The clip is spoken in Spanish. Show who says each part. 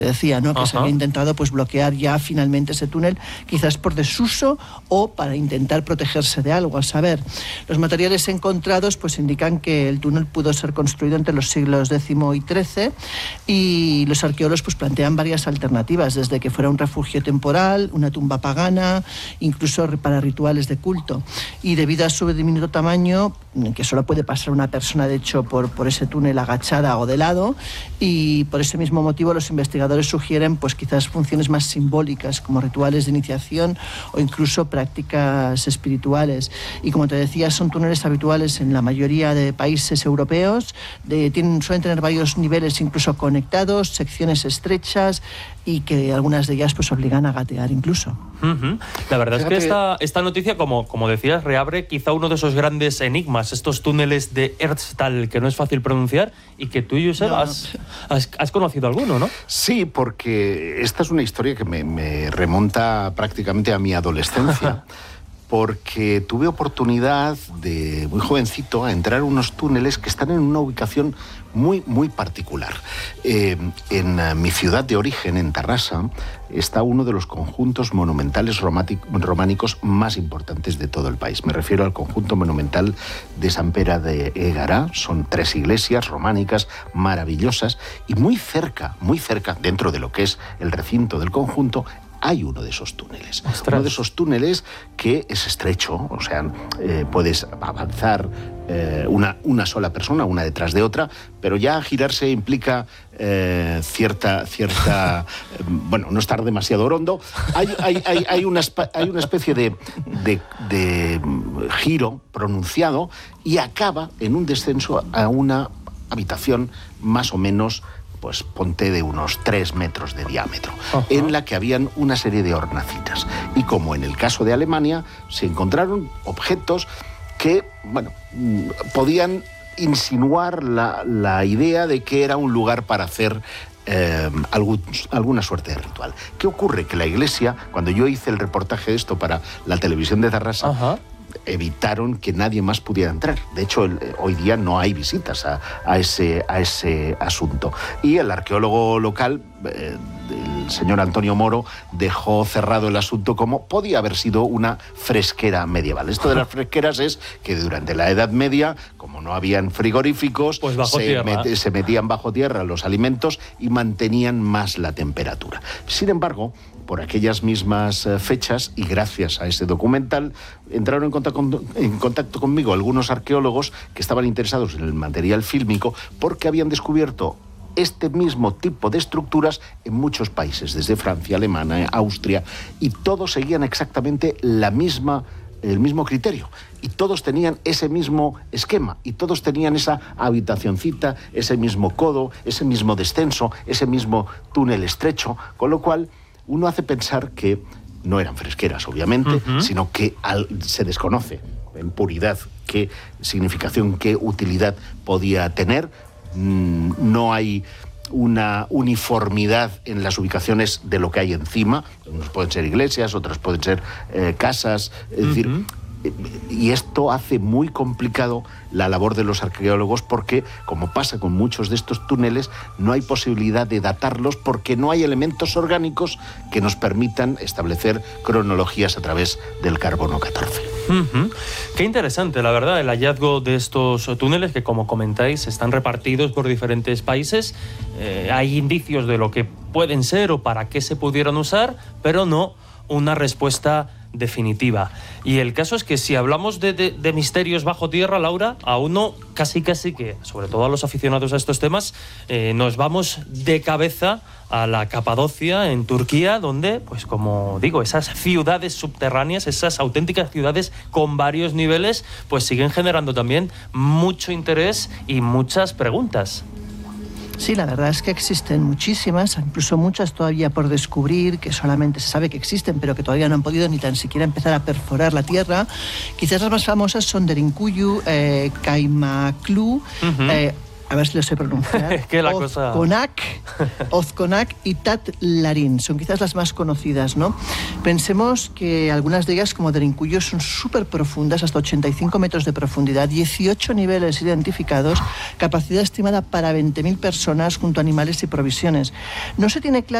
Speaker 1: decía, ¿no? Que se había intentado pues bloquear ya finalmente ese túnel, quizás por desuso o para intentar protegerse de algo. A saber, los materiales encontrados pues indican que el túnel pudo ser construido entre los siglos X y XIII, y los arqueólogos pues plantean varias alternativas, desde que fuera un refugio temporal, una tumba pagana, incluso para rituales de culto. Y debido a su diminuto tamaño, que solo puede pasar una persona de hecho por ese túnel agachada o de lado, y por ese mismo motivo los investigadores sugieren pues quizás funciones más simbólicas, como rituales de iniciación o incluso prácticas espirituales. Y como te decía, son túneles habituales en la mayoría de países europeos, suelen tener varios niveles incluso conectados, secciones estrechas, y que algunas de ellas pues obligan a gatear incluso.
Speaker 2: La verdad es que esta noticia, como decías, reabre quizá uno de esos grandes enigmas, estos túneles de Erztal, que no es fácil pronunciar, y que tú, Josep, has conocido alguno, ¿no?
Speaker 3: Sí, porque esta es una historia que me remonta prácticamente a mi adolescencia. Porque tuve oportunidad de muy jovencito a entrar a unos túneles que están en una ubicación muy, muy particular. En mi ciudad de origen, en Tarrasa, está uno de los conjuntos monumentales románicos más importantes de todo el país. Me refiero al conjunto monumental de Sant Pere de Égará. Son 3 iglesias románicas maravillosas, y muy cerca, dentro de lo que es el recinto del conjunto, hay uno de esos túneles.
Speaker 2: ¡Ostras!
Speaker 3: Uno de esos túneles que es estrecho, o sea, puedes avanzar una sola persona, una detrás de otra, pero ya girarse implica cierta bueno, no estar demasiado hondo. Hay una especie de giro pronunciado, y acaba en un descenso a una habitación más o menos, pues ponte de unos 3 metros de diámetro, en la que habían una serie de hornacinas. Y como en el caso de Alemania, se encontraron objetos que, bueno, podían insinuar la idea de que era un lugar para hacer alguna suerte de ritual. ¿Qué ocurre? Que la iglesia, cuando yo hice el reportaje de esto para la televisión de Tarrasa, evitaron que nadie más pudiera entrar. De hecho, hoy día no hay visitas a ese asunto. Y el arqueólogo local, el señor Antonio Moro, dejó cerrado el asunto como podía haber sido una fresquera medieval. Esto de las fresqueras es que durante la Edad Media, como no habían frigoríficos,
Speaker 2: pues
Speaker 3: se metían bajo tierra los alimentos y mantenían más la temperatura. Sin embargo, por aquellas mismas fechas, y gracias a ese documental, entraron en contacto conmigo algunos arqueólogos que estaban interesados en el material fílmico, porque habían descubierto este mismo tipo de estructuras en muchos países, desde Francia, Alemania, Austria, y todos seguían exactamente el mismo criterio, y todos tenían ese mismo esquema, y todos tenían esa habitacioncita, ese mismo codo, ese mismo descenso, ese mismo túnel estrecho, con lo cual uno hace pensar que no eran fresqueras, obviamente, sino que se desconoce en puridad qué significación, qué utilidad podía tener. No hay una uniformidad en las ubicaciones de lo que hay encima. Unos pueden ser iglesias, otras pueden ser casas, es decir, y esto hace muy complicado la labor de los arqueólogos, porque, como pasa con muchos de estos túneles, no hay posibilidad de datarlos, porque no hay elementos orgánicos que nos permitan establecer cronologías a través del carbono 14.
Speaker 2: Qué interesante, la verdad, el hallazgo de estos túneles que, como comentáis, están repartidos por diferentes países. Hay indicios de lo que pueden ser o para qué se pudieron usar, pero no una respuesta definitiva. Y el caso es que si hablamos de misterios bajo tierra, Laura, a uno casi que, sobre todo a los aficionados a estos temas, nos vamos de cabeza a la Capadocia, en Turquía, donde, pues como digo, esas ciudades subterráneas, esas auténticas ciudades con varios niveles, pues siguen generando también mucho interés y muchas preguntas.
Speaker 1: Sí, la verdad es que existen muchísimas, incluso muchas todavía por descubrir, que solamente se sabe que existen, pero que todavía no han podido ni tan siquiera empezar a perforar la tierra. Quizás las más famosas son Derinkuyu, Kaymaklu, a ver si lo sé pronunciar,
Speaker 2: que la cosa...
Speaker 1: Ozkonak y Tatlarín, son quizás las más conocidas, ¿no? Pensemos que algunas de ellas, como Derinkuyu, son súper profundas, hasta 85 metros de profundidad, 18 niveles identificados, capacidad estimada para 20.000 personas junto a animales y provisiones. No se tiene claro